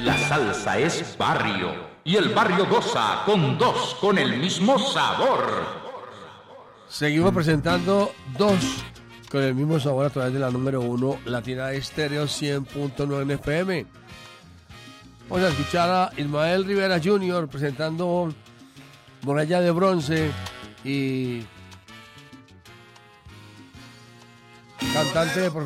La salsa es barrio y el barrio goza con dos con el mismo sabor. Seguimos presentando dos con el mismo sabor a través de la número 1 Latina Estéreo 100.9 FM. Vamos a escuchar a Ismael Rivera Jr. presentando Muralla de Bronce y cantante de